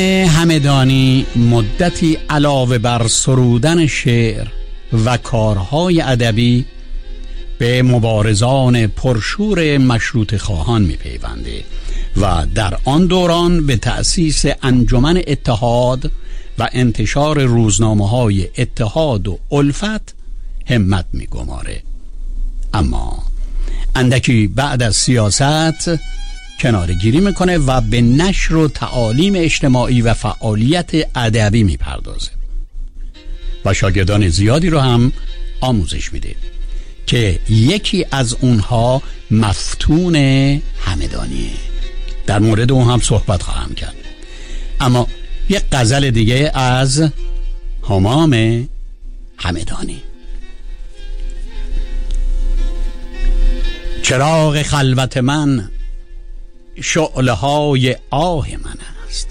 همدانی مدتی علاوه بر سرودن شعر و کارهای ادبی به مبارزان پرشور مشروطه خواهان می پیونده و در آن دوران به تأسیس انجمن اتحاد و انتشار روزنامه‌های اتحاد و الفت همت می گماره. اما اندکی بعد از سیاست کناره‌گیری میکنه و به نشر و تعالیم اجتماعی و فعالیت ادبی میپردازه و شاگردان زیادی رو هم آموزش میده که یکی از اونها مفتون همدانیه. در مورد اون هم صحبت خواهم کرد. اما یک غزل دیگه از همام همدانی. چراغ خلوت من شعله های آه من است،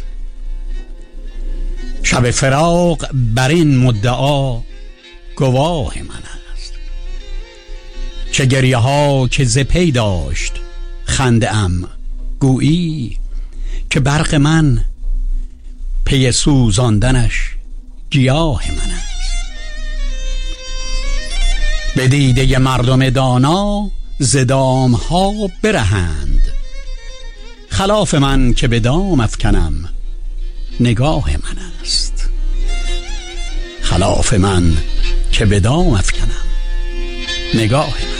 شب فراق بر این مدعا گواه من است. چه گریه ها که ز پی داشت خنده ام، گویی که برق من پی سوزاندنش گیاه من است. به دیده مردم دانا ز دام ها برهند، خلاف من که به دام افکنم نگاه من است. خلاف من که به دام افکنم نگاه من.